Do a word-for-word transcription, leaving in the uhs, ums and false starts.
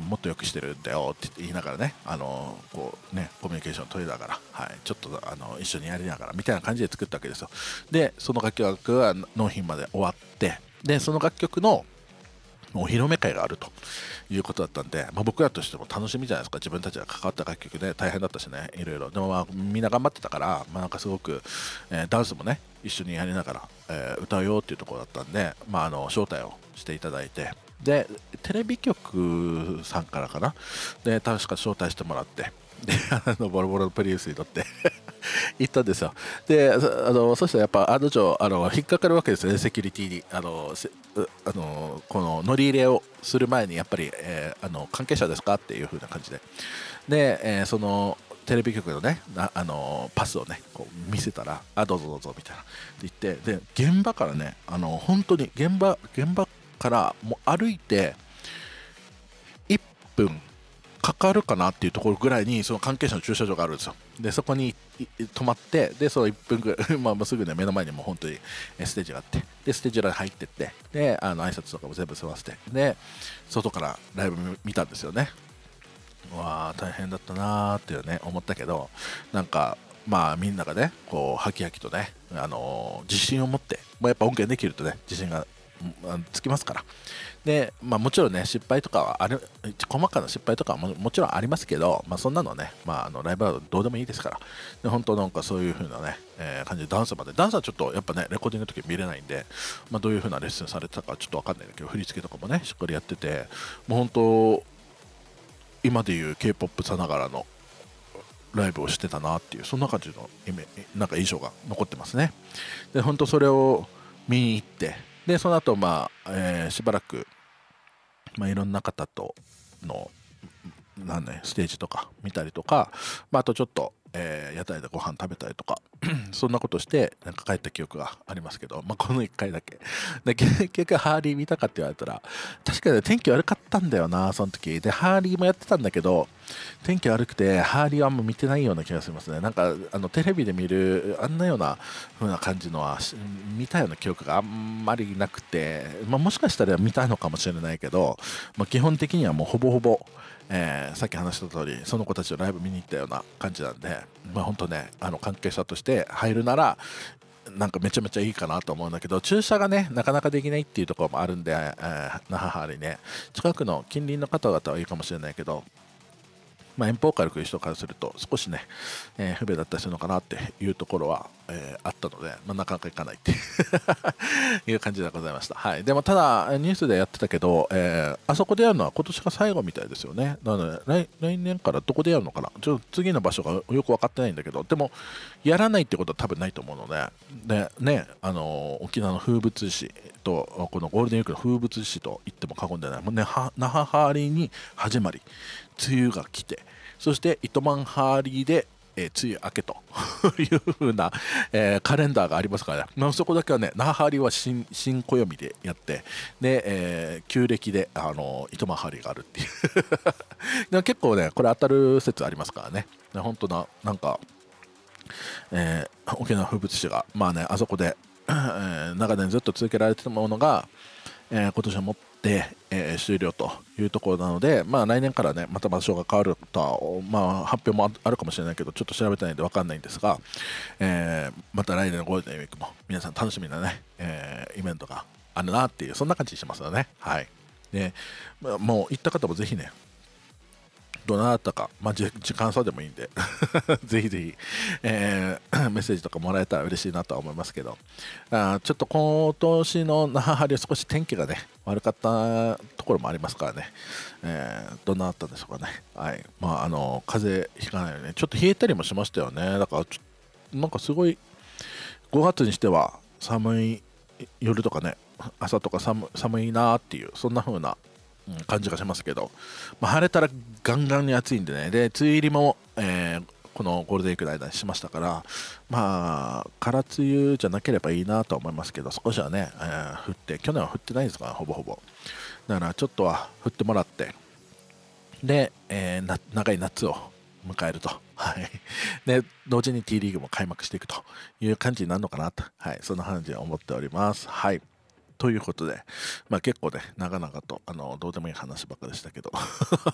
もっと良くしてるんだよって言いながらね、あのこうねコミュニケーション取りながら、はい、ちょっとあの一緒にやりながらみたいな感じで作ったわけですよ。でその楽曲が納品まで終わって、でその楽曲のお披露目会があるということだったんで、まあ、僕らとしても楽しみじゃないですか。自分たちが関わった楽曲で大変だったしね、いろいろでも、まあ、みんな頑張ってたから、まあ、なんかすごく、えーダンスもね一緒にやりながら、えー歌うよっていうところだったんで、まあ、あの招待をしていただいて、でテレビ局さんからかな、で確か招待してもらって、であのボロボロのプリウスに乗って行ったんですよ。でそあのそしたらやっぱ案の定あの引っかかるわけですよね、セキュリティに。あのせあのこの乗り入れをする前にやっぱり、えーあの関係者ですかっていう風な感じで、で、えーそのテレビ局のねなあのパスをねこう見せたら、あどうぞどうぞみたいなって言って、で現場からね、あの本当に現場現場からもう歩いていっぷんかかるかなっていうところぐらいにその関係者の駐車場があるんですよ。でそこにいい止まって、でそのいっぷんぐらいまあもうすぐね目の前にもう本当にえステージがあって、でステージ裏に入ってって、であの挨拶とかも全部済ませて、で外からライブ見見たんですよね。うわー大変だったなーっていうね思ったけど、なんかまあみんながねこうハキハキとね、あのー自信を持って、まあ、やっぱ音源できるとね自信がうんあつきますから。で、まあ、もちろんね失敗とかはある、細かな失敗とかはももちろんありますけど、まあ、そんなのはね、まあ、あのライブはどうでもいいですから。で本当なんかそういう風なね、えー感じでダンスまで、ダンスはちょっとやっぱねレコーディングの時見れないんで、まあ、どういう風なレッスンされてたかちょっとわかんないんだけど、振り付けとかもねしっかりやってて、もう本当今でいう K-ポップ さながらのライブをしてたなっていう、そんな感じのイメなんか印象が残ってますね。で本当それを見に行って、でその後まあ、えーしばらく、まあ、いろんな方とのなんね、ステージとか見たりとか、まあ、あとちょっと、えー屋台でご飯食べたりとかそんなことしてなんか帰った記憶がありますけど、まあ、このいっかいだけで結局ハーリー見たかって言われたら、確かに天気悪かったんだよなその時で。ハーリーもやってたんだけど天気悪くてハーリーはあんま見てないような気がしますね。なんかあのテレビで見るあんなような風な感じのはし見たような記憶があんまりなくて、まあ、もしかしたら見たのかもしれないけど、まあ、基本的にはもうほぼほぼ、えーさっき話した通りその子たちのライブ見に行ったような感じなんで、まあ本当ねあの関係者として入るならなんかめちゃめちゃいいかなと思うんだけど、駐車がねなかなかできないっていうところもあるんで、えー那覇ハーリーね近くの近隣の方々はいいかもしれないけど、まあ、遠方から来る人からすると少しね、えー不便だったりするのかなっていうところは、えーあったので、まあ、なかなか行かないっていういう感じでございました。はい、でもただニュースでやってたけど、えーあそこでやるのは今年が最後みたいですよね。なので来来年からどこでやるのかな、ちょっと次の場所がよく分かってないんだけど、でもやらないってことは多分ないと思うので、でね、あのー沖縄の風物詩とこのゴールデンウィークの風物詩と言っても過言ではない、もうね、は那覇ハーリーに始まり梅雨が来て、そして糸満ハーリーで、えー梅雨明けという風な、えーカレンダーがありますからね、まあ、そこだけはね那覇ハーリーは新新暦でやって、で、えー旧暦で、あの糸満ハーリーがあるっていうでも結構ねこれ当たる説ありますからね。本当ななんか、えー沖縄風物詩がまあねあそこで、えー長年ずっと続けられてたものが、えー今年をもって、えー終了というところなので、まあ、来年からねまた場所が変わるとは、まあ、発表もああるかもしれないけどちょっと調べてないんで分かんないんですが、えーまた来年のゴールデンウィークも皆さん楽しみなね、えーイベントがあるなっていうそんな感じしますよね。はい。で、まあもう行った方もぜひねどなたか、まあ、じ時間差でもいいんでぜひぜひ、えーメッセージとかもらえたら嬉しいなとは思いますけど、あーちょっと今年の那覇ハリは少し天気がね悪かったところもありますからね、えーどんなだったんでしょうかね。はい、まああの風邪ひかないようにね、ちょっと冷えたりもしましたよね。だからちょなんかすごいごがつにしては寒い夜とかね朝とか寒寒いなーっていうそんな風なうん感じがしますけど、まあ、晴れたらガンガンに暑いんでね、で梅雨入りも、えーこのゴールデンウィークの間にしましたから、まあ空梅雨じゃなければいいなと思いますけど、少しはね、えー降って去年は降ってないですからほぼほぼ、だからちょっとは降ってもらってで、えーな長い夏を迎えると、はい、で同時に T リーグも開幕していくという感じになるのかなと、はい、そんな感じで思っております。はいということで、まあ、結構ね長々とあのどうでもいい話ばっかでしたけど